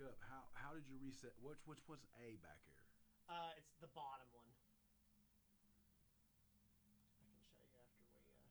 up. How did you reset? Which was A back here? It's the bottom one. I can show you after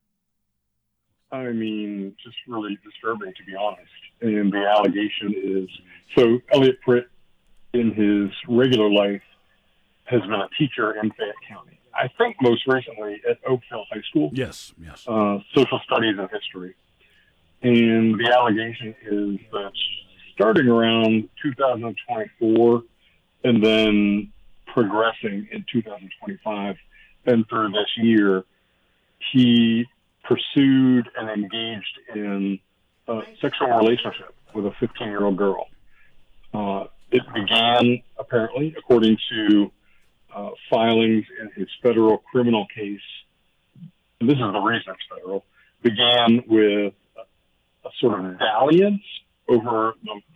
I mean, just really disturbing to be honest. And the allegation is so Elliot Pritt, in his regular life, has been a teacher in Fayette County. I think most recently at Oak Hill High School, Yes, yes. social studies and history. And the allegation is that starting around 2024 and then progressing in 2025 and through this year, he pursued and engaged in a sexual relationship with a 15-year-old girl. It began, apparently, according to filings in his federal criminal case, and this is the reason it's federal, began with a sort of dalliance over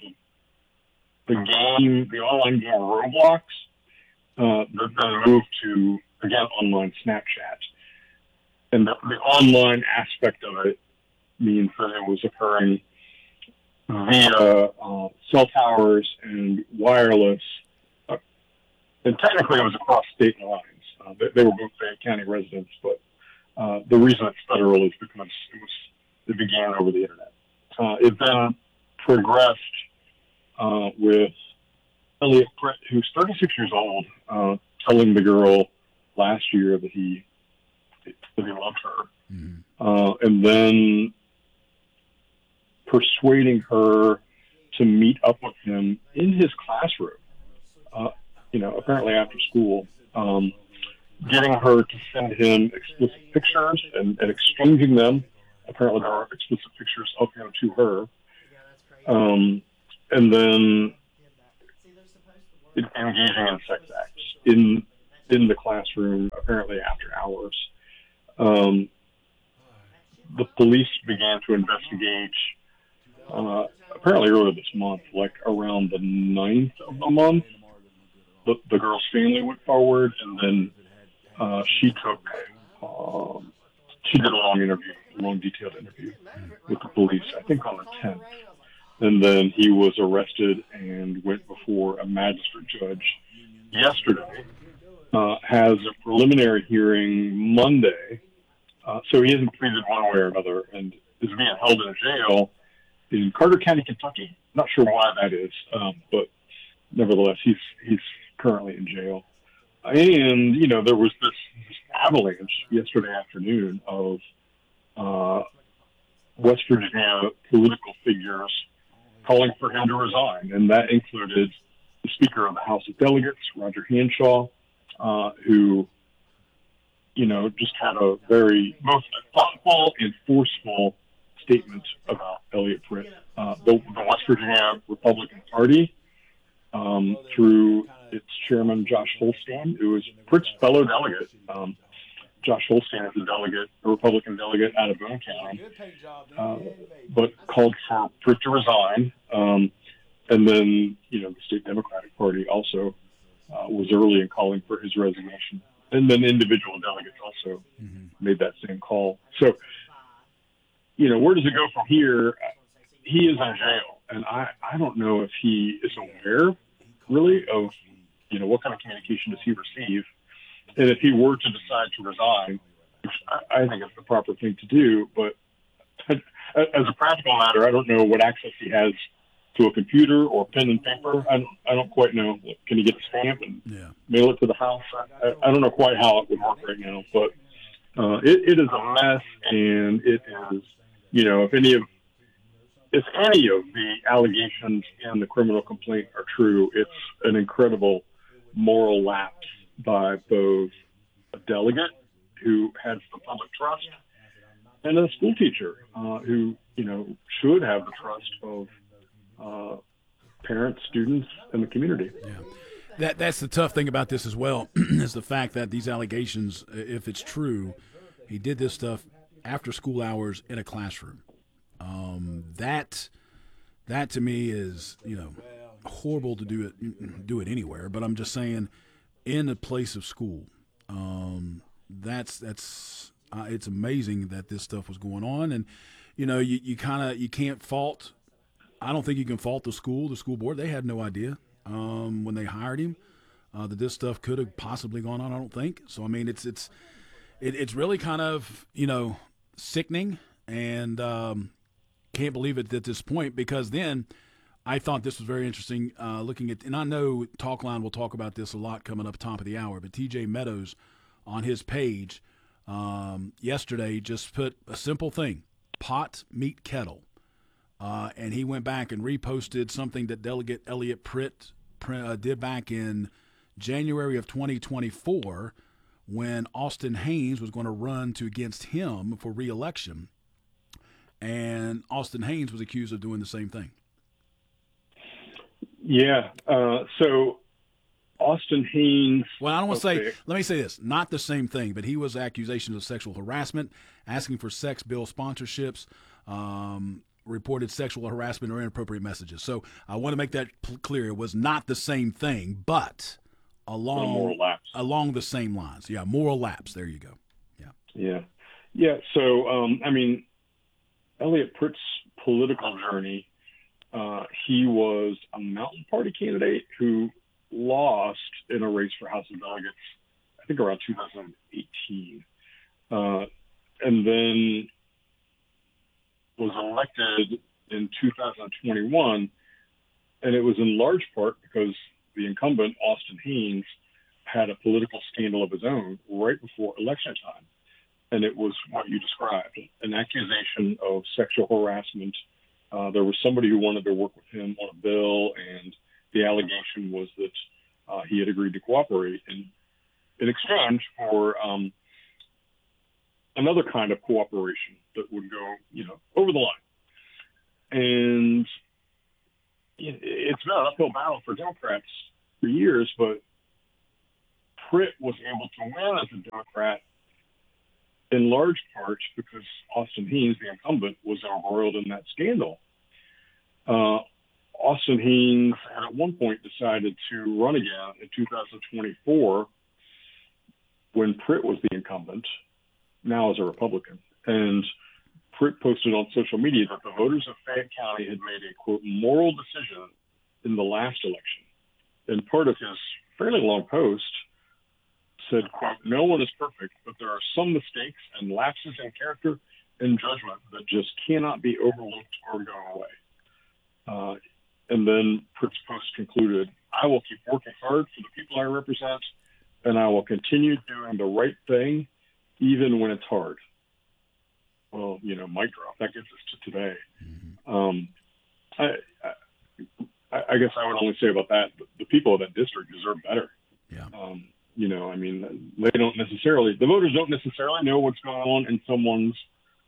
the online game Roblox, that then moved to, again, online Snapchat. And the online aspect of it means that it was occurring via cell towers and wireless. And technically, it was across state lines. They were both Fayette County residents, but the reason it's federal is because it began over the internet. It then progressed with Elliot Pritt, who's 36 years old, telling the girl last year that he loved her, and then persuading her to meet up with him in his classroom. Apparently after school, getting her to send him explicit pictures and exchanging them. Apparently there are explicit pictures of him to her. And then engaging in sex acts in the classroom, apparently after hours. The police began to investigate, apparently earlier this month, like around the 9th of the month. The girl's family went forward, and then she did a long detailed interview with the police, I think on the 10th. And then he was arrested and went before a magistrate judge yesterday. Has a preliminary hearing Monday. So he hasn't pleaded one way or another and is being held in jail in Carter County, Kentucky. Not sure why that is, but nevertheless, he's currently in jail. And, there was this avalanche yesterday afternoon of West Virginia political figures calling for him to resign. And that included the Speaker of the House of Delegates, Roger Hanshaw, who, just had a very both thoughtful and forceful statement about Elliot Pritt. The West Virginia Republican Party, through its chairman, Josh Holstein, who is Pritt's fellow delegate. Josh Holstein is a Republican delegate out of Boone County, but called for Pritt to resign. And then, the state Democratic Party also was early in calling for his resignation. And then individual delegates also made that same call. So, where does it go from here? He is in jail, and I don't know if he is aware, really, of, what kind of communication does he receive. And if he were to decide to resign, which I think is the proper thing to do, but as a practical matter, I don't know what access he has to a computer or pen and paper. I don't quite know. Can he get a stamp and mail it to the house? I don't know quite how it would work right now, but it is a mess, and it is, if any of the allegations in the criminal complaint are true, it's an incredible moral lapse by both a delegate who has the public trust and a school teacher who, should have the trust of parents, students, and the community. Yeah. That's the tough thing about this as well, is the fact that these allegations, if it's true, he did this stuff after school hours in a classroom. That to me is, horrible to do it anywhere. But I'm just saying, in a place of school, it's amazing that this stuff was going on, and you can't fault I don't think you can fault the school board. They had no idea when they hired him that this stuff could have possibly gone on. I don't think so. I mean, it's really kind of sickening, and can't believe it at this point, because then I thought this was very interesting looking at, and I know Talkline will talk about this a lot coming up top of the hour, but TJ Meadows on his page yesterday just put a simple thing: pot meet kettle. And he went back and reposted something that Delegate Elliot Pritt did back in January of 2024 when Austin Haynes was going to run against him for re-election. And Austin Haynes was accused of doing the same thing. Yeah. So Austin Haynes. Well, I don't want to say, let me say this, not the same thing, but he was accusations of sexual harassment, asking for sex bill sponsorships, reported sexual harassment or inappropriate messages. So I want to make that clear. It was not the same thing, but along the same lines. Yeah, moral lapse. There you go. Yeah. So, I mean, Elliot Pritt's political journey, he was a Mountain Party candidate who lost in a race for House of Delegates, I think around 2018. And then was elected in 2021, and it was in large part because the incumbent, Austin Haynes, had a political scandal of his own right before election time. And it was what you described, an accusation of sexual harassment. There was somebody who wanted to work with him on a bill, and the allegation was that he had agreed to cooperate in exchange for another kind of cooperation that would go, over the line. And it's been an uphill battle for Democrats for years, but Pritt was able to win as a Democrat in large part because Austin Haynes, the incumbent, was embroiled in that scandal. Austin Haynes had at one point decided to run again in 2024 when Pritt was the incumbent, now as a Republican. And Pritt posted on social media that the voters of Fayette County had made a, quote, moral decision in the last election. And part of his fairly long post said, quote, no one is perfect, but there are some mistakes and lapses in character and judgment that just cannot be overlooked or go away. And then Pritt's post concluded, I will keep working hard for the people I represent, and I will continue doing the right thing even when it's hard. Well, mic drop. That gets us to today. I guess I would only say about that, the people of that district deserve better. Yeah. I mean, the voters don't necessarily know what's going on in someone's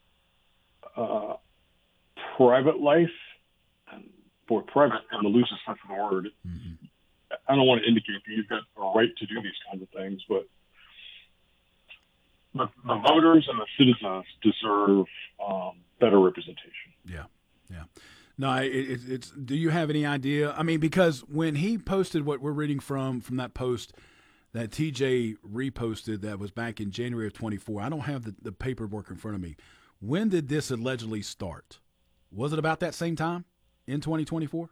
private life. Boy, private in the loosest sense of the word. Mm-hmm. I don't want to indicate that you've got a right to do these kinds of things, but the voters and the citizens deserve better representation. Yeah. No, it's. Do you have any idea? I mean, because when he posted what we're reading from that post that TJ reposted that was back in January of 24, I don't have the paperwork in front of me. When did this allegedly start? Was it about that same time in 2024?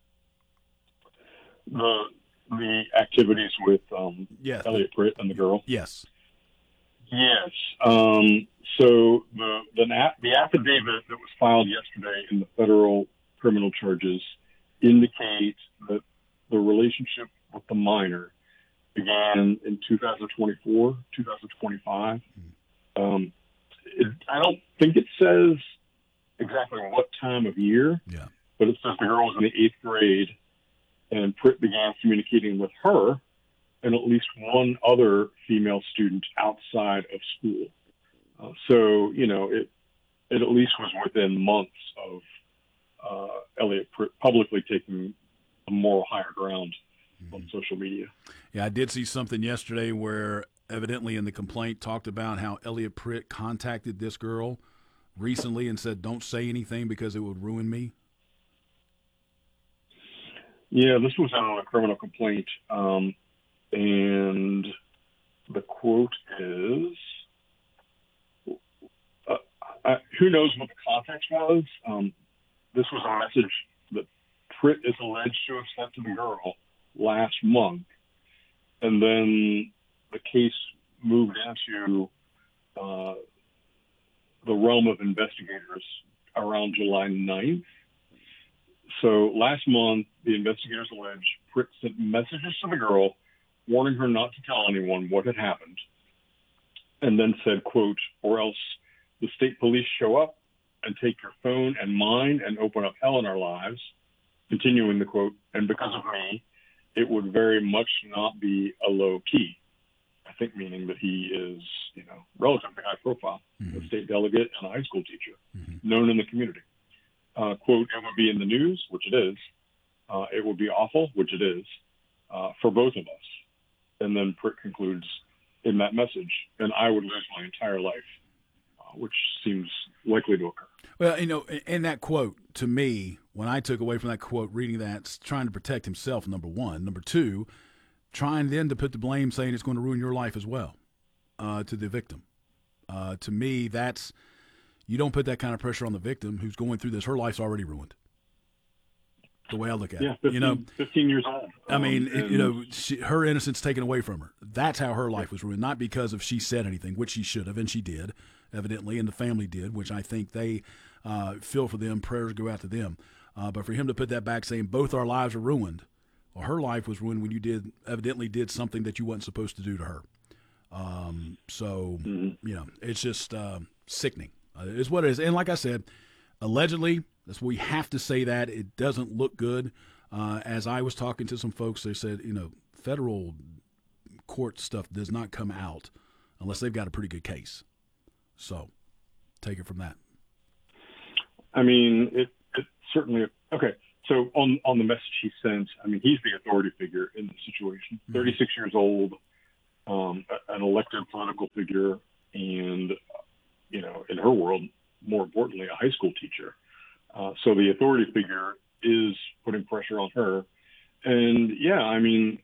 The activities with Elliot Pritt and the girl? Yes. Yes. So the affidavit that was filed yesterday in the federal criminal charges indicate that the relationship with the minor began in 2024, 2025. I don't think it says exactly what time of year, but it says the girl was in the 8th grade, and Pritt began communicating with her and at least one other female student outside of school. So, it at least was within months of Elliot Pritt publicly taking a moral higher ground on social media. Yeah, I did see something yesterday where evidently in the complaint talked about how Elliot Pritt contacted this girl recently and said, don't say anything because it would ruin me. Yeah, this was on a criminal complaint. And the quote is, who knows what the context was? This was a message Pritt is alleged to have sent to the girl last month. And then the case moved into the realm of investigators around July 9th. So last month, the investigators alleged Pritt sent messages to the girl warning her not to tell anyone what had happened, and then said, quote, or else the state police show up and take your phone and mine and open up hell in our lives, continuing the quote, and because of me, it would very much not be a low key. I think meaning that he is, relatively high profile, a state delegate and a high school teacher, known in the community. Quote, it would be in the news, which it is. It would be awful, which it is, for both of us. And then Pritt concludes in that message, and I would lose my entire life, which seems likely to occur. Well, in that quote, to me, when I took away from that quote, reading that, it's trying to protect himself, number one. Number two, trying then to put the blame, saying it's going to ruin your life as well, to the victim. To me, you don't put that kind of pressure on the victim who's going through this. Her life's already ruined. The way I look at it. 15 years old. I mean, her innocence taken away from her. That's how her life was ruined, not because of she said anything, which she should have, and she did, evidently, and the family did, which I think they feel for them. Prayers go out to them. But for him to put that back saying both our lives are ruined, well, her life was ruined when you evidently did something that you wasn't supposed to do to her. It's just sickening. It's what it is. And like I said, allegedly, we have to say that. It doesn't look good. As I was talking to some folks, they said, federal court stuff does not come out unless they've got a pretty good case. So take it from that. I mean, it certainly – okay. So on the message he sent, I mean, he's the authority figure in the situation. 36 years old, an elected political figure, and, in her world, more importantly, a high school teacher. So the authority figure is putting pressure on her. And, yeah, I mean,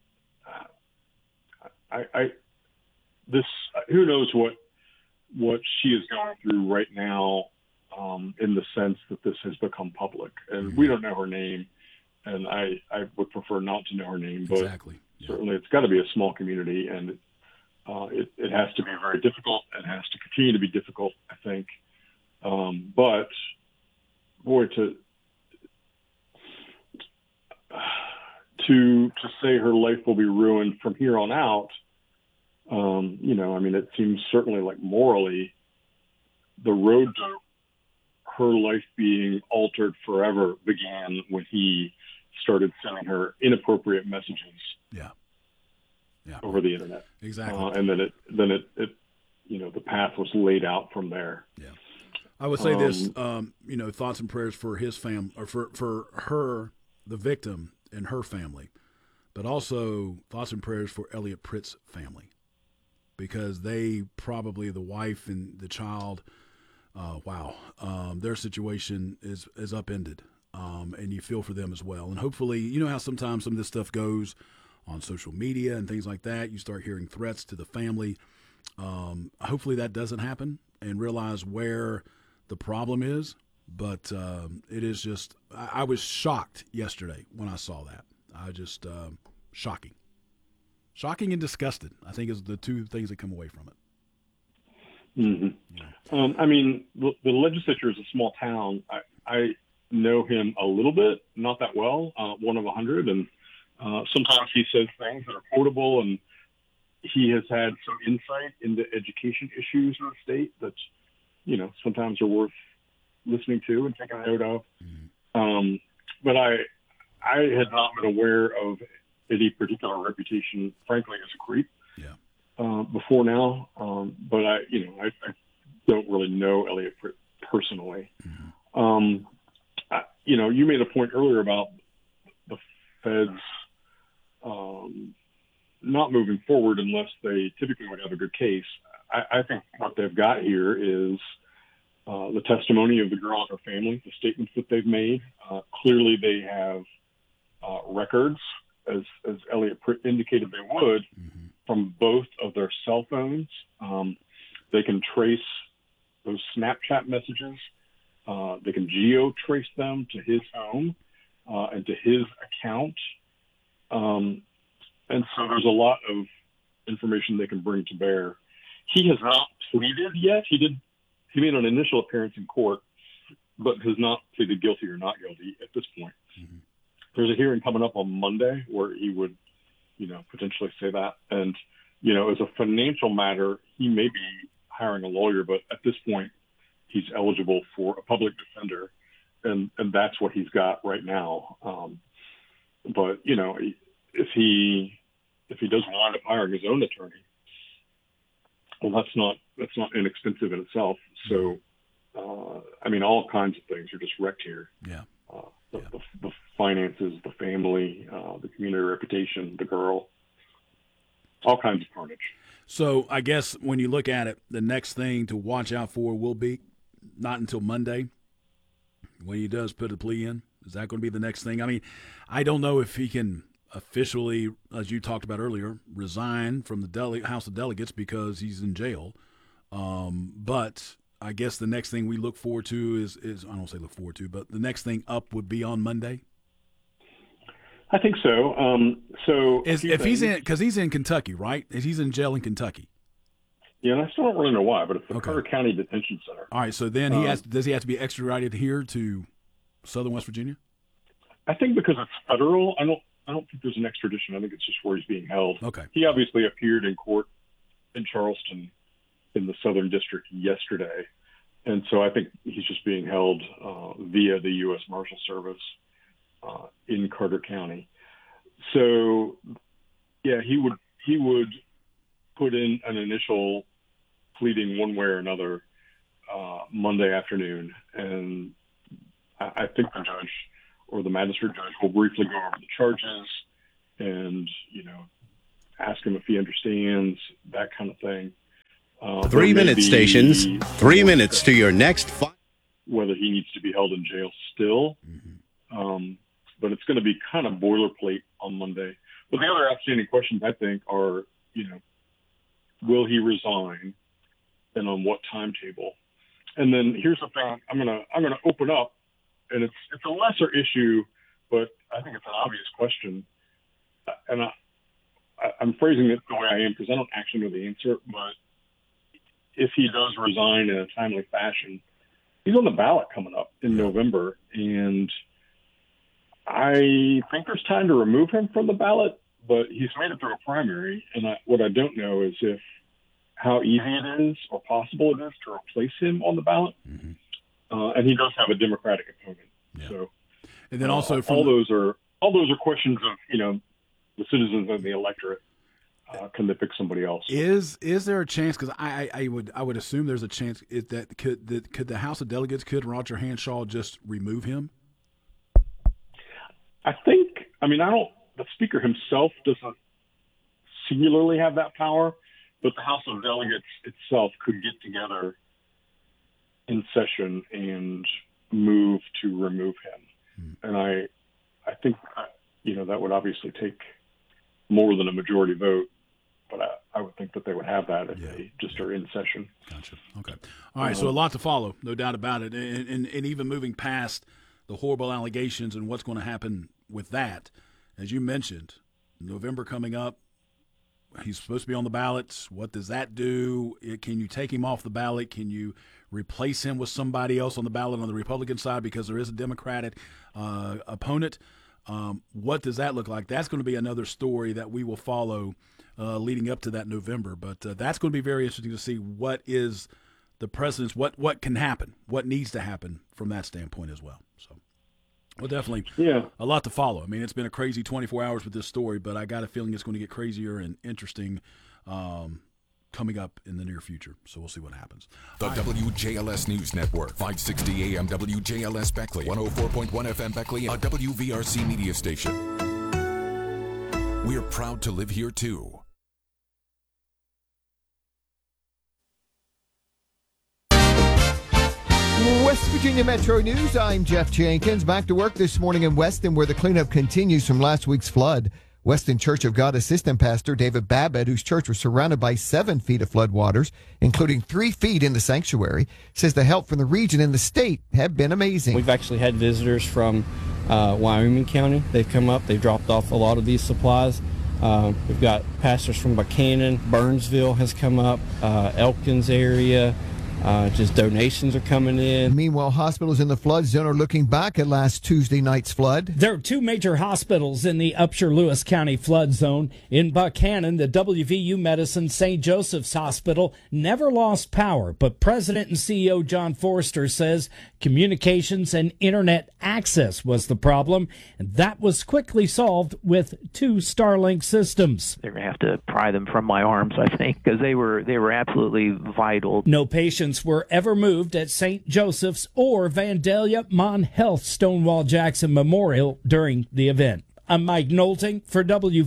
who knows what she is going through right now, in the sense that this has become public. And we don't know her name, and I would prefer not to know her name. But exactly. Yeah. Certainly it's got to be a small community, and it has to be very difficult and has to continue to be difficult, I think. But, boy, to say her life will be ruined from here on out, I mean, it seems certainly like morally the road to her life being altered forever began when he started sending her inappropriate messages. Yeah. Over the internet. Exactly. And then it the path was laid out from there. Yeah. I would say this, thoughts and prayers for his family, or for her, the victim, and her family, but also thoughts and prayers for Elliot Pritt's family, because they probably, the wife and the child, their situation is upended, and you feel for them as well. And hopefully, you know how sometimes some of this stuff goes on social media and things like that. You start hearing threats to the family. Hopefully that doesn't happen, and realize where the problem is. But it is just, I was shocked yesterday when I saw that. I just, shocking and disgusted, I think, is the two things that come away from it. Mm-hmm. Yeah. I mean, the legislature is a small town. I know him a little bit, not that well, one of 100, and sometimes he says things that are quotable, and he has had some insight into education issues in the state that, sometimes are worth listening to and taking note of. But I had not been aware of any particular reputation, frankly, as a creep. Before now, but I don't really know Elliot Pritt personally. You made a point earlier about the feds not moving forward unless they typically would have a good case. I think what they've got here is the testimony of the girl and her family, the statements that they've made. Clearly, they have records, as Elliot Pritt indicated they would, from both of their cell phones. They can trace those Snapchat messages. They can geo-trace them to his home. and to his account. And so there's a lot of information they can bring to bear. He has not pleaded yet. He made an initial appearance in court, but has not pleaded guilty or not guilty at this point. Mm-hmm. There's a hearing coming up on Monday where he would, potentially say that. And, as a financial matter, he may be hiring a lawyer, but at this point, he's eligible for a public defender, and that's what he's got right now. But if he does wind up hiring his own attorney, well, that's not inexpensive in itself. So, all kinds of things are just wrecked here. Yeah. The finances, the family, the community reputation, the girl, all kinds of carnage. So I guess when you look at it, the next thing to watch out for will be not until Monday when he does put a plea in. Is that going to be the next thing? I mean, I don't know if he can officially, as you talked about earlier, resign from the House of Delegates because he's in jail. But I guess the next thing we look forward to is I don't say look forward to, but the next thing up would be on Monday. I think so. If he's in, because he's in Kentucky, right? He's in jail in Kentucky. Yeah, and I still don't really know why, but it's the Carter County Detention Center. All right, so then does he have to be extradited here to Southern West Virginia? I think because it's federal, I don't think there's an extradition. I think it's just where he's being held. Okay. He obviously appeared in court in Charleston in the Southern District yesterday, and so I think he's just being held via the U.S. Marshal Service in Carter County. So, yeah, he would put in an initial pleading one way or another Monday afternoon, and I think the judge or the magistrate judge will briefly go over the charges and, ask him if he understands, that kind of thing. 3-minute stations, 3 minutes to your next whether he needs to be held in jail still. Mm-hmm. But it's going to be kind of boilerplate on Monday. But the other outstanding questions, I think, are, will he resign and on what timetable? And then here's the thing I'm gonna open up, and it's a lesser issue, but I think it's an obvious question. And I'm phrasing it the way I am because I don't actually know the answer, but if he does resign in a timely fashion, he's on the ballot coming up in November, and I think there's time to remove him from the ballot, but he's made it through a primary, and what I don't know is how easy it is or possible it is to replace him on the ballot. Mm-hmm. And he does have a Democratic opponent. Yeah. So, and then also all those are questions of the citizens and the electorate. Can they pick somebody else? Is there a chance? Because I would assume there's a chance that could the House of Delegates, could Roger Hanshaw just remove him? I think. The Speaker himself doesn't singularly have that power, but the House of Delegates itself could get together in session and move to remove him. And I think that would obviously take more than a majority vote, but I would think that they would have that if they just are in session. Gotcha. Okay. All right. So a lot to follow, no doubt about it. And even moving past the horrible allegations and what's going to happen with that, as you mentioned, November coming up, he's supposed to be on the ballots. What does that do? Can you take him off the ballot? Can you replace him with somebody else on the ballot on the Republican side because there is a Democratic opponent? What does that look like? That's going to be another story that we will follow leading up to that November. But that's going to be very interesting to see what is the precedence, what can happen, what needs to happen from that standpoint as well. So, well, definitely a lot to follow. I mean, it's been a crazy 24 hours with this story, but I got a feeling it's going to get crazier and interesting coming up in the near future. So we'll see what happens. The WJLS News Network, 560 AM WJLS Beckley, 104.1 FM Beckley, a WVRC media station. We're proud to live here, too. West Virginia Metro News, I'm Jeff Jenkins. Back to work this morning in Weston, where the cleanup continues from last week's flood. Weston Church of God Assistant Pastor David Babbitt, whose church was surrounded by 7 feet of floodwaters, including 3 feet in the sanctuary, says the help from the region and the state have been amazing. We've actually had visitors from Wyoming County. They've come up, they've dropped off a lot of these supplies. We've got pastors from Buchanan, Burnsville has come up, Elkins area. Just donations are coming in. Meanwhile, hospitals in the flood zone are looking back at last Tuesday night's flood. There are two major hospitals in the Upshur Lewis County flood zone. In Buchanan, the WVU Medicine St. Joseph's Hospital never lost power, but President and CEO John Forster says communications and internet access was the problem, and that was quickly solved with 2 Starlink systems. They're going to have to pry them from my arms, I think, because they were absolutely vital. No patients were ever moved at St. Joseph's or Vandalia Mon Health Stonewall Jackson Memorial during the event. I'm Mike Knowlton for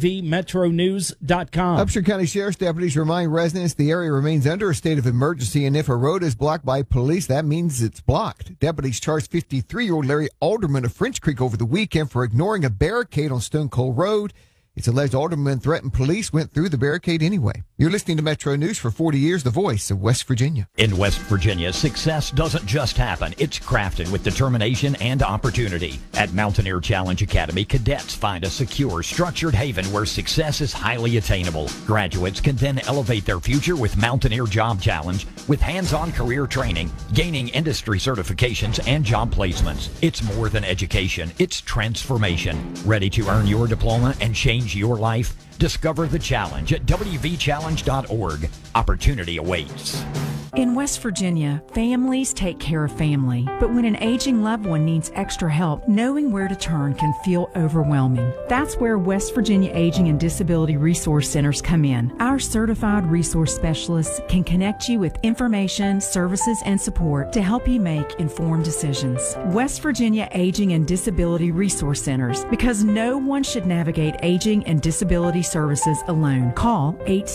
WVMetroNews.com. Upshur County Sheriff's deputies remind residents the area remains under a state of emergency, and if a road is blocked by police, that means it's blocked. Deputies charged 53-year-old Larry Alderman of French Creek over the weekend for ignoring a barricade on Stone Cold Road. It's alleged Alderman threatened police went through the barricade anyway. You're listening to Metro News for 40 years, the voice of West Virginia. In West Virginia, success doesn't just happen. It's crafted with determination and opportunity. At Mountaineer Challenge Academy, cadets find a secure, structured haven where success is highly attainable. Graduates can then elevate their future with Mountaineer Job Challenge with hands-on career training, gaining industry certifications, and job placements. It's more than education. It's transformation. Ready to earn your diploma and change your life? Discover the challenge at wvchallenge.org. Opportunity awaits. In West Virginia, families take care of family. But when an aging loved one needs extra help, knowing where to turn can feel overwhelming. That's where West Virginia Aging and Disability Resource Centers come in. Our certified resource specialists can connect you with information, services, and support to help you make informed decisions. West Virginia Aging and Disability Resource Centers, because no one should navigate aging and disability services alone. Call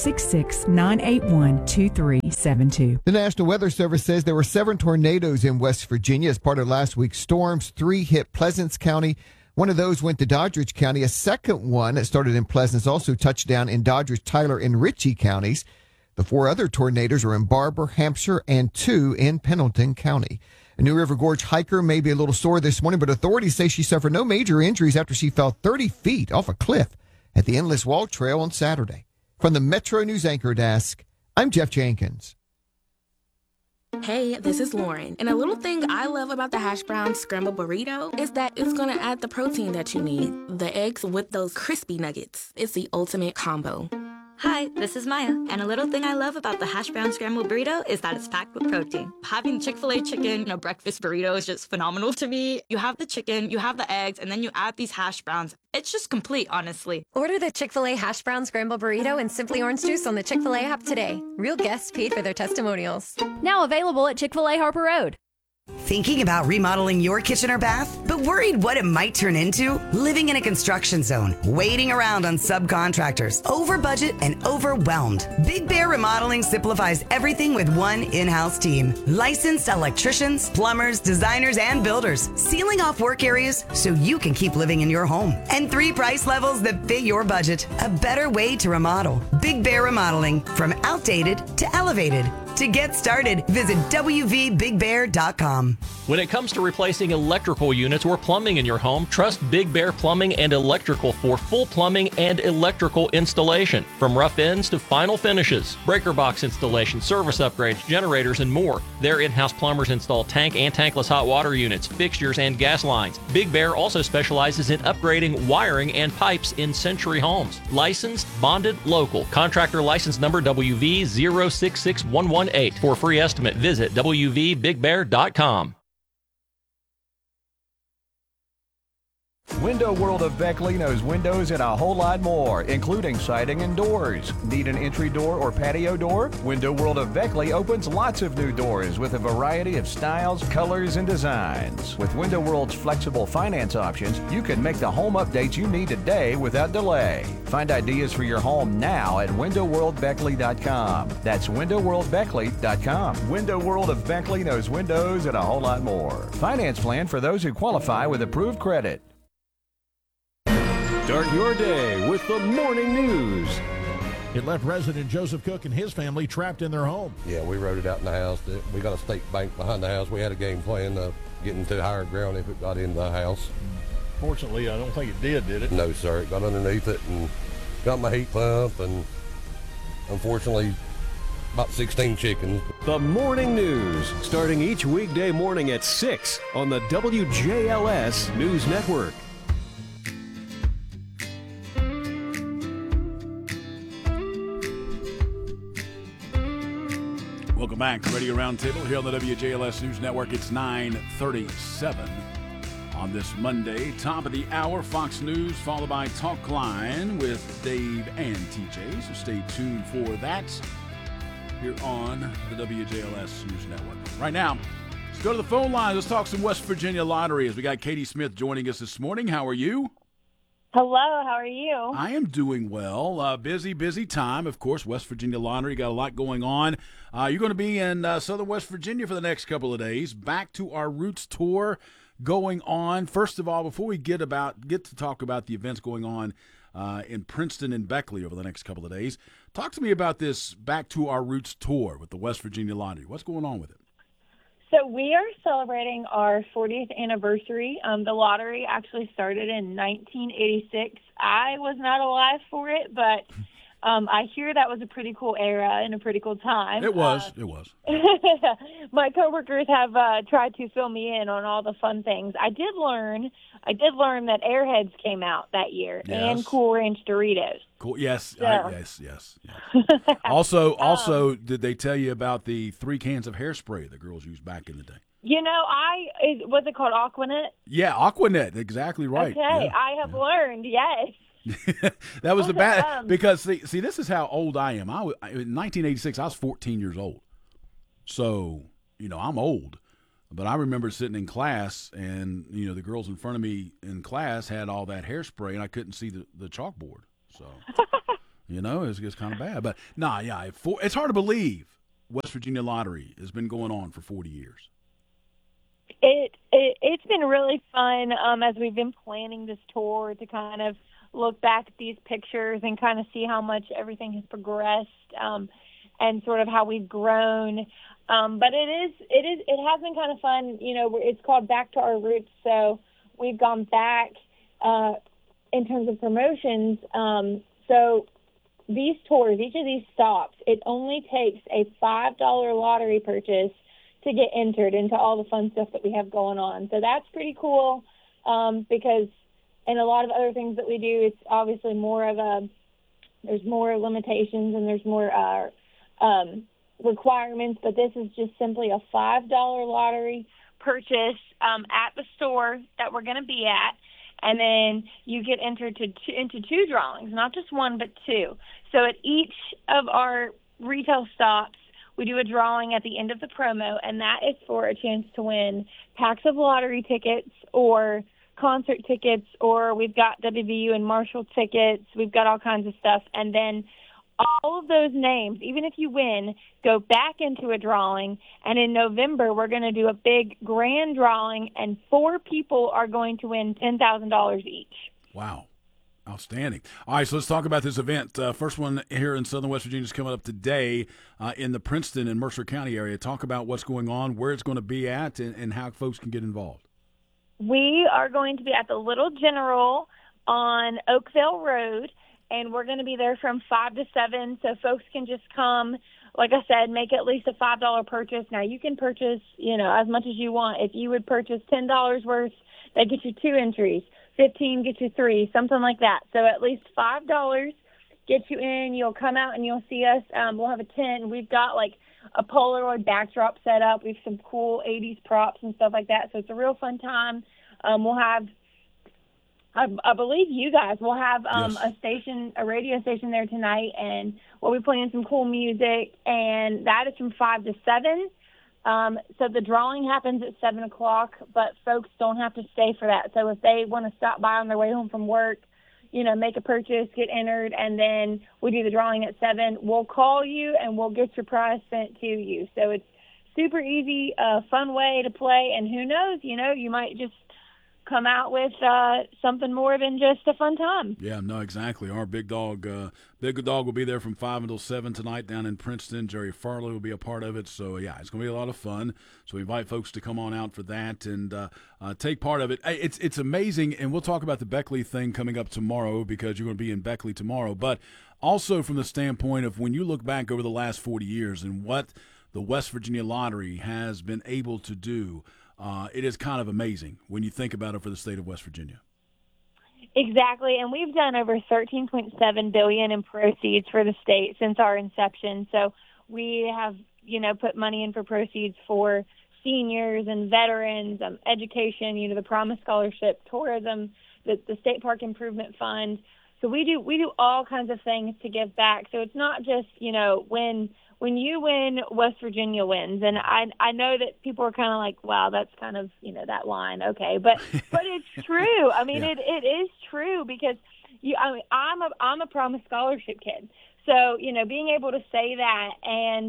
866-981-2372. The National Weather Service says there were 7 tornadoes in West Virginia as part of last week's storms. 3 hit Pleasants County. One of those went to Doddridge County. A second one that started in Pleasants also touched down in Doddridge, Tyler, and Ritchie counties. The 4 other tornadoes are in Barber, Hampshire, and 2 in Pendleton County. A New River Gorge hiker may be a little sore this morning, but authorities say she suffered no major injuries after she fell 30 feet off a cliff at the Endless Wall Trail on Saturday. From the Metro News Anchor Desk, I'm Jeff Jenkins. Hey, this is Lauren, and a little thing I love about the hash brown scrambled burrito is that it's going to add the protein that you need. The eggs with those crispy nuggets. It's the ultimate combo. Hi, this is Maya, and a little thing I love about the hash brown scrambled burrito is that it's packed with protein. Having Chick-fil-A chicken in a breakfast burrito is just phenomenal to me. You have the chicken, you have the eggs, and then you add these hash browns. It's just complete, honestly. Order the Chick-fil-A hash brown scrambled burrito and Simply Orange Juice on the Chick-fil-A app today. Real guests paid for their testimonials. Now available at Chick-fil-A Harper Road. Thinking about remodeling your kitchen or bath, but worried what it might turn into? Living in a construction zone, waiting around on subcontractors, over budget and overwhelmed. Big Bear Remodeling simplifies everything with one in-house team. Licensed electricians, plumbers, designers, and builders, sealing off work areas so you can keep living in your home. And 3 price levels that fit your budget. A better way to remodel. Big Bear Remodeling, from outdated to elevated. To get started, visit WVBigBear.com. When it comes to replacing electrical units or plumbing in your home, trust Big Bear Plumbing and Electrical for full plumbing and electrical installation. From rough ends to final finishes, breaker box installation, service upgrades, generators, and more. Their in-house plumbers install tank and tankless hot water units, fixtures, and gas lines. Big Bear also specializes in upgrading wiring and pipes in Century homes. Licensed, bonded, local. Contractor license number WV066118. For a free estimate, visit WVBigBear.com. Window World of Beckley knows windows and a whole lot more, including siding and doors. Need an entry door or patio door? Window World of Beckley opens lots of new doors with a variety of styles, colors, and designs. With Window World's flexible finance options, you can make the home updates you need today without delay. Find ideas for your home now at windowworldbeckley.com. That's windowworldbeckley.com. Window World of Beckley knows windows and a whole lot more. Finance plan for those who qualify with approved credit. Start your day with the morning news. It left resident Joseph Cook and his family trapped in their home. Yeah, we rode it out in the house. We got a state bank behind the house. We had a game plan of getting to higher ground if it got into the house. Fortunately, I don't think it did it? No, sir. It got underneath it and got my heat pump, and unfortunately, about 16 chickens. The Morning News, starting each weekday morning at 6 on the WJLS News Network. Welcome back to Radio Roundtable here on the WJLS News Network. It's 9:37 on this Monday. Top of the hour, Fox News, followed by Talk Line with Dave and TJ. So stay tuned for that here on the WJLS News Network. Right now, let's go to the phone line. Let's talk some West Virginia lottery as we got Katie Smith joining us this morning. How are you? Hello, how are you? I am doing well. Busy time. Of course, West Virginia Lottery got a lot going on. You're going to be in southern West Virginia for the next couple of days. Back to Our Roots tour going on. First of all, before we get to talk about the events going on in Princeton and Beckley over the next couple of days, talk to me about this Back to Our Roots tour with the West Virginia Lottery. What's going on with it? So we are celebrating our 40th anniversary. The lottery actually started in 1986. I was not alive for it, but I hear that was a pretty cool era and a pretty cool time. It was. My coworkers have tried to fill me in on all the fun things. I did learn that Airheads came out that year, and Cool Ranch Doritos. Cool. Yes. So. Yes. Also, did they tell you about the 3 cans of hairspray the girls used back in the day? You know, was it called Aquanet? Yeah, Aquanet. Exactly right. Okay, yeah. I have learned. Yes. That was the bad because see, this is how old I am. In 1986, I was 14 years old. So, I'm old. But I remember sitting in class and, the girls in front of me in class had all that hairspray and I couldn't see the chalkboard. So, it's kind of bad. But, it's hard to believe West Virginia Lottery has been going on for 40 years. It's been really fun as we've been planning this tour to kind of look back at these pictures and kind of see how much everything has progressed and sort of how we've grown. But it has been kind of fun. It's called Back to Our Roots. So we've gone back in terms of promotions. So these tours, each of these stops, it only takes a $5 lottery purchase to get entered into all the fun stuff that we have going on. So that's pretty cool because in a lot of other things that we do, it's obviously there's more limitations and there's more requirements, but this is just simply a $5 lottery purchase at the store that we're going to be at, and then you get entered into 2 drawings, not just 1 but 2. So at each of our retail stops, we do a drawing at the end of the promo, and that is for a chance to win packs of lottery tickets or concert tickets, or we've got WVU and Marshall tickets. We've got all kinds of stuff. And then all of those names, even if you win, go back into a drawing. And in November, we're going to do a big grand drawing, and 4 people are going to win $10,000 each. Wow. Outstanding. All right, so let's talk about this event. First one here in southern West Virginia is coming up today in the Princeton and Mercer County area. Talk about what's going on, where it's going to be at, and how folks can get involved. We are going to be at the Little General on Oakville Road, and we're going to be there from 5 to 7, so folks can just come, like I said, make at least a $5 purchase. Now, you can purchase, as much as you want. If you would purchase $10 worth, that gets you 2 entries. 15 gets you 3, something like that. So at least $5 gets you in. You'll come out and you'll see us. We'll have a tent. We've got like a Polaroid backdrop set up. We have some cool 80s props and stuff like that. So it's a real fun time. We'll have, I believe you guys will have a radio station there tonight, and we'll be playing some cool music, and that is from 5 to 7. So the drawing happens at 7 o'clock, but folks don't have to stay for that. So if they want to stop by on their way home from work, make a purchase, get entered, and then we do the drawing at 7, we'll call you and we'll get your prize sent to you. So it's super easy, fun way to play, and who knows, you might just come out with something more than just a fun time. Yeah, no, exactly. Our big dog will be there from 5 until 7 tonight down in Princeton. Jerry Farley will be a part of it. So, yeah, it's going to be a lot of fun. So we invite folks to come on out for that and take part of it. It's amazing, and we'll talk about the Beckley thing coming up tomorrow because you're going to be in Beckley tomorrow. But also from the standpoint of when you look back over the last 40 years and what the West Virginia Lottery has been able to do, it is kind of amazing when you think about it for the state of West Virginia. Exactly, and we've done over $13.7 billion in proceeds for the state since our inception. So we have, put money in for proceeds for seniors and veterans, education, the Promise Scholarship, tourism, the State Park Improvement Fund. So we do all kinds of things to give back. So it's not just, when you win, West Virginia wins. And I know that people are kind of like, wow, that's kind of, that line. Okay. But it's true. I mean, it is true because I'm a Promise Scholarship kid. So, being able to say that, and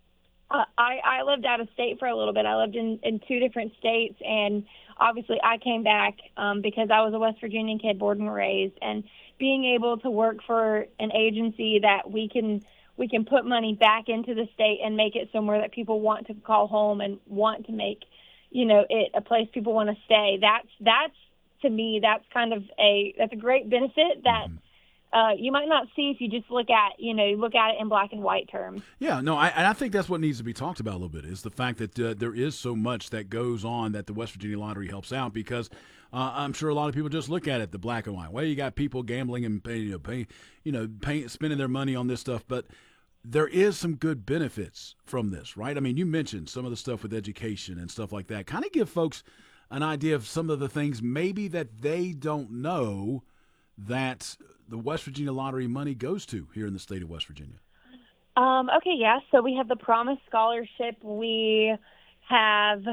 I lived out of state for a little bit. I lived in 2 different states, and obviously I came back because I was a West Virginian kid, born and raised, and being able to work for an agency that we can put money back into the state and make it somewhere that people want to call home and want to make, it a place people want to stay. That's to me, that's a great benefit that you might not see if you just look at it in black and white terms. Yeah, no, I think that's what needs to be talked about a little bit is the fact that there is so much that goes on that the West Virginia Lottery helps out because I'm sure a lot of people just look at it the black and white. Well, you got people gambling and spending their money on this stuff, but there is some good benefits from this, right? I mean, you mentioned some of the stuff with education and stuff like that. Kind of give folks an idea of some of the things maybe that they don't know that the West Virginia Lottery money goes to here in the state of West Virginia. Okay, yeah. So we have the Promise Scholarship. We have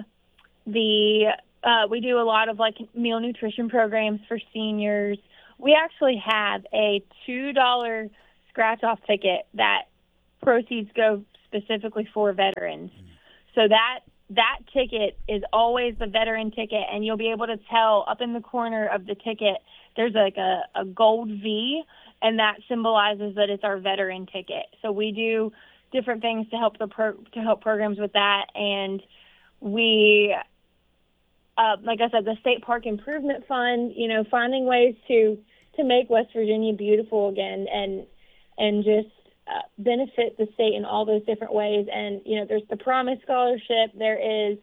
we do a lot of meal nutrition programs for seniors. We actually have a $2 scratch-off ticket that proceeds go specifically for veterans. So that ticket is always the veteran ticket, and you'll be able to tell up in the corner of the ticket there's a gold V, and that symbolizes that it's our veteran ticket. So we do different things to help help programs with that, and we like I said, the State Park Improvement Fund, finding ways to make West Virginia beautiful again and just benefit the state in all those different ways. And there's the Promise Scholarship. There's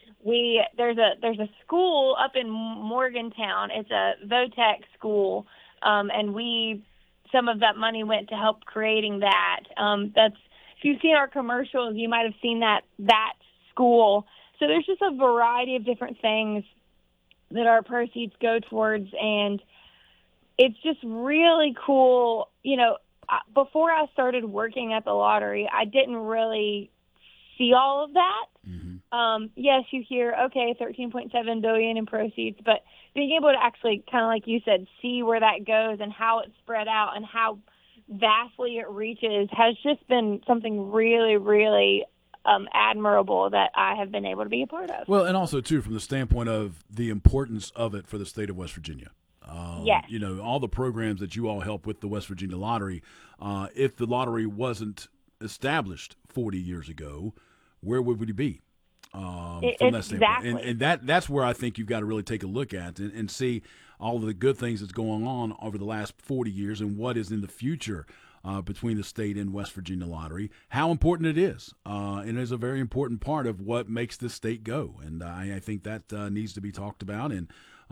a school up in Morgantown. It's a VOTEC school, and some of that money went to help creating that. If you've seen our commercials, you might have seen that school. So there's just a variety of different things that our proceeds go towards, and it's just really cool. Before I started working at the lottery, I didn't really see all of that. Mm-hmm. Yes, you hear, okay, $13.7 billion in proceeds, but being able to actually, kind of like you said, see where that goes and how it's spread out and how vastly it reaches has just been something really, really admirable that I have been able to be a part of. Well, and also, too, from the standpoint of the importance of it for the state of West Virginia. Yes. All the programs that you all help with the West Virginia Lottery, if the lottery wasn't established 40 years ago, where would we be from that standpoint? And that's where I think you've got to really take a look at and see all of the good things that's going on over the last 40 years and what is in the future between the state and West Virginia Lottery, how important it is. And it is a very important part of what makes this state go. And I think that needs to be talked about. And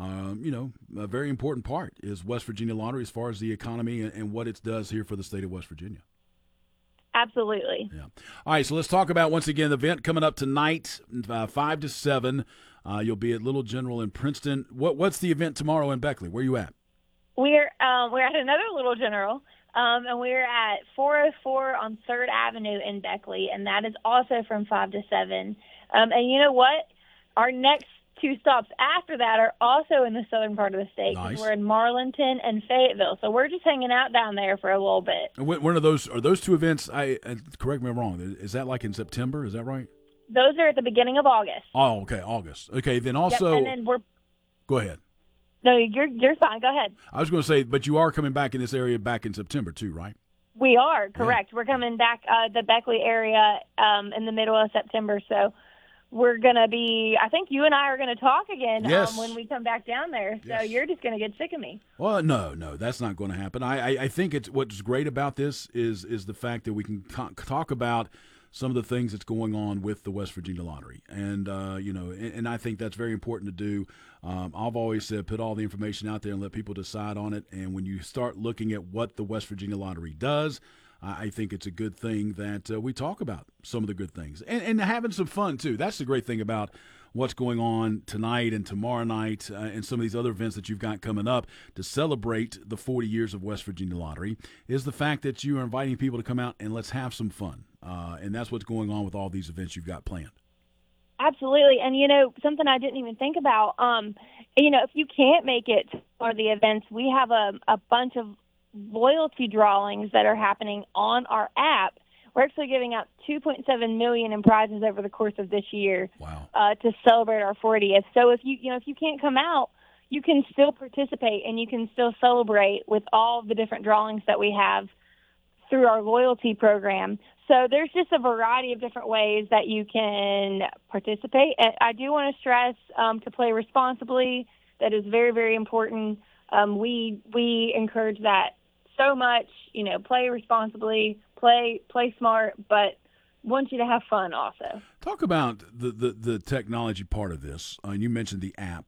a very important part is West Virginia Lottery as far as the economy and what it does here for the state of West Virginia. Absolutely. Yeah. All right, so let's talk about, once again, the event coming up tonight, 5 to 7. You'll be at Little General in Princeton. What's the event tomorrow in Beckley? Where are you at? We're at another Little General, and we're at 404 on 3rd Avenue in Beckley, and that is also from 5 to 7. And you know what? Our next 2 stops after that are also in the southern part of the state. Nice. We're in Marlinton and Fayetteville, so we're just hanging out down there for a little bit. And when are those 2 events? Correct me if I'm wrong. Is that like in September? Is that right? Those are at the beginning of August. Oh, okay, August. Okay, then also. Yep, and then Go ahead. No, you're fine. Go ahead. I was going to say, but you are coming back in this area back in September too, right? We are, correct. Yeah. We're coming back the Beckley area in the middle of September, so we're going to be – I think you and I are going to talk again when we come back down there, so you're just going to get sick of me. Well, no, that's not going to happen. I think what's great about this is the fact that we can talk about some of the things that's going on with the West Virginia Lottery. And, and I think that's very important to do. I've always said put all the information out there and let people decide on it. And when you start looking at what the West Virginia Lottery does, I think it's a good thing that we talk about some of the good things and having some fun, too. That's the great thing about what's going on tonight and tomorrow night and some of these other events that you've got coming up to celebrate the 40 years of West Virginia Lottery is the fact that you are inviting people to come out and let's have some fun. And that's what's going on with all these events you've got planned. Absolutely. And, something I didn't even think about, if you can't make it for the events, we have a bunch of loyalty drawings that are happening on our app. We're actually giving out $2.7 million in prizes over the course of this year. Wow. To celebrate our 40th. So if you can't come out, you can still participate and you can still celebrate with all the different drawings that we have through our loyalty program. So there's just a variety of different ways that you can participate. And I do want to stress to play responsibly. That is very, very important. We encourage that so much. Play responsibly, play smart, but want you to have fun also. Talk about the technology part of this. You mentioned the app.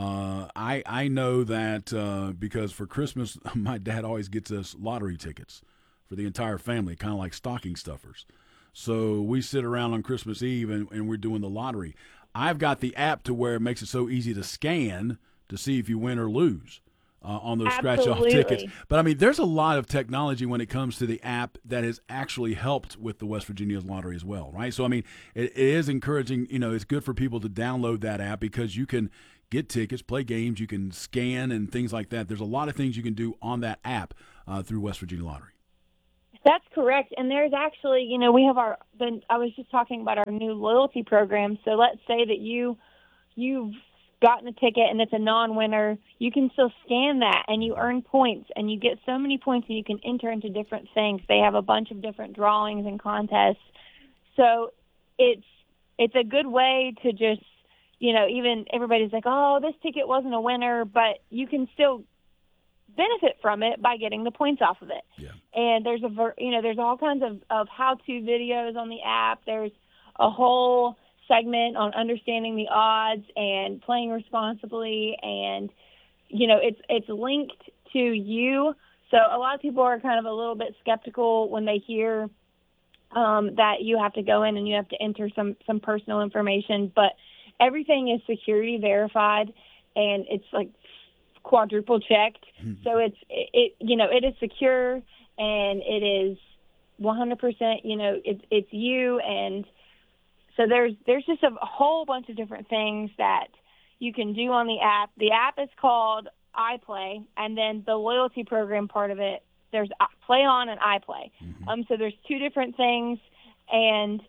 I know that because for Christmas, my dad always gets us lottery tickets for the entire family, kind of like stocking stuffers. So we sit around on Christmas Eve and we're doing the lottery. I've got the app to where it makes it so easy to scan to see if you win or lose on those scratch-off tickets. But, there's a lot of technology when it comes to the app that has actually helped with the West Virginia Lottery as well, right? So, it is encouraging. It's good for people to download that app because you can get tickets, play games, you can scan and things like that. There's a lot of things you can do on that app through West Virginia Lottery. That's correct. And there's actually, we have I was just talking about our new loyalty program. So let's say that you've gotten a ticket and it's a non-winner. You can still scan that and you earn points and you get so many points and you can enter into different things. They have a bunch of different drawings and contests. So it's a good way to just, even everybody's like, oh, this ticket wasn't a winner, but you can still benefit from it by getting the points off of it. Yeah. And there's there's all kinds of how-to videos on the app. There's a whole segment on understanding the odds and playing responsibly, and it's linked to you. So a lot of people are kind of a little bit skeptical when they hear that you have to go in and you have to enter some personal information, but everything is security verified and it's like quadruple checked. So it is secure and it is 100%, it's you. And so there's just a whole bunch of different things that you can do on the app. The app is called iPlay, and then the loyalty program part of it, there's Play On and iPlay. So there's two different things, and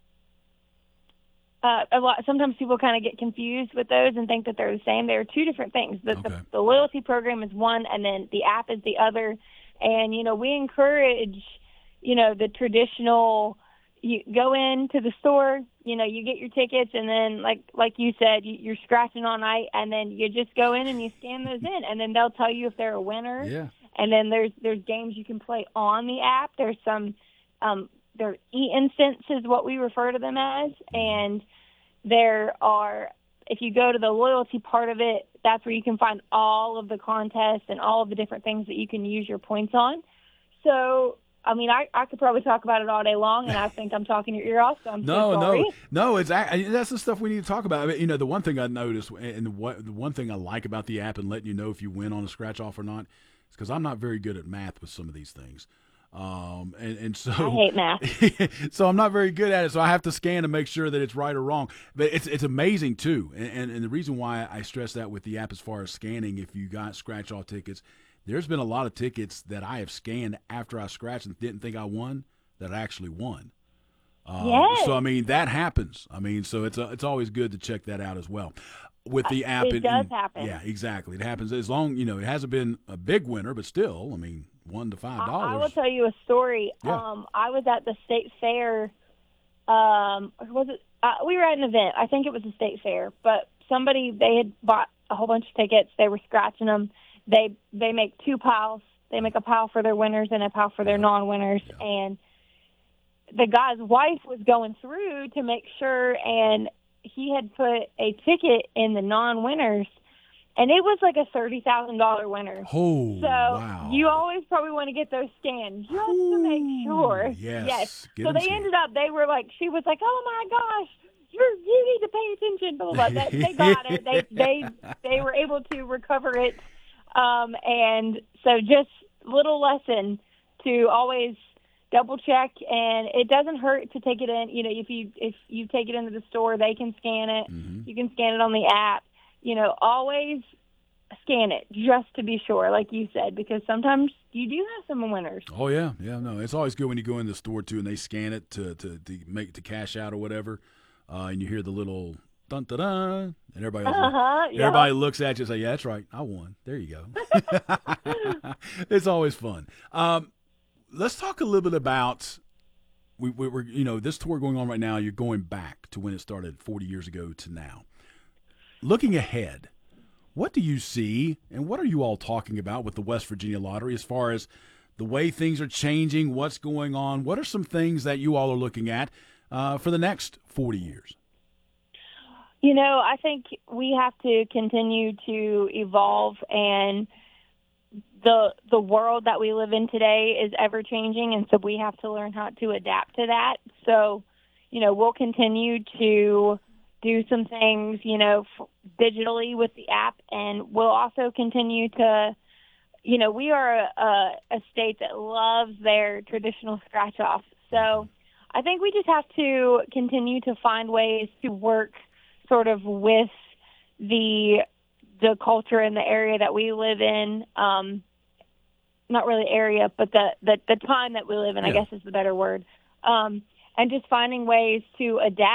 sometimes people kind of get confused with those and think that they're the same. They're two different things. The loyalty program is one, and then the app is the other. And, we encourage, the traditional, you go into the store, you get your tickets, and then like you said, you're scratching all night, and then you just go in and you scan those in, and then they'll tell you if they're a winner. Yeah. And then there's games you can play on the app. There's some they're e-instants is what we refer to them as, and there are, if you go to the loyalty part of it, that's where you can find all of the contests and all of the different things that you can use your points on. So, I could probably talk about it all day long, and I think I'm talking your ear off, so I'm so sorry. No, that's the stuff we need to talk about. The one thing I noticed, and the one thing I like about the app and letting you know if you win on a scratch-off or not, is because I'm not very good at math with some of these things. And so I hate math. So I'm not very good at it. So I have to scan to make sure that it's right or wrong. But it's amazing too. And the reason why I stress that with the app as far as scanning, if you got scratch off tickets, there's been a lot of tickets that I have scanned after I scratched and didn't think I won that I actually won. Yes. So that happens. So it's always good to check that out as well. with the app. It does happen. Yeah, exactly. It happens as long, it hasn't been a big winner, but still, I mean, $1 to $5. I will tell you a story. Yeah. I was at the state fair. We were at an event. I think it was a state fair, but they had bought a whole bunch of tickets. They were scratching them. They make 2 piles. They make a pile for their winners and a pile for their non-winners. Yeah. And the guy's wife was going through to make sure, and he had put a ticket in the non-winners, and it was like a $30,000 winner. Oh, so wow. You always probably want to get those scanned just to make sure. Yes. So they ended up, she was like, oh my gosh, you need to pay attention, blah, blah, blah. They got it. They were able to recover it. And so just little lesson to always double check, and it doesn't hurt to take it in. If you take it into the store, they can scan it. Mm-hmm. You can scan it on the app. Always scan it just to be sure, like you said, because sometimes you do have some winners. Oh yeah, no, it's always good when you go in the store too, and they scan it to cash out or whatever, and you hear the little dun dun dun, and everybody looks at you and say, "Yeah, that's right, I won." There you go. It's always fun. Let's talk a little bit about we're this tour going on right now. You're going back to when it started 40 years ago to now. Looking ahead, what do you see, and what are you all talking about with the West Virginia Lottery as far as the way things are changing, what's going on? What are some things that you all are looking at for the next 40 years? I think we have to continue to evolve, and the world that we live in today is ever changing, and so we have to learn how to adapt to that. So, we'll continue to do some things, digitally with the app, and we'll also continue to, we are a state that loves their traditional scratch-off. So I think we just have to continue to find ways to work sort of with the culture and the area that we live in. Not really area, but the time that we live in, I guess is the better word. And just finding ways to adapt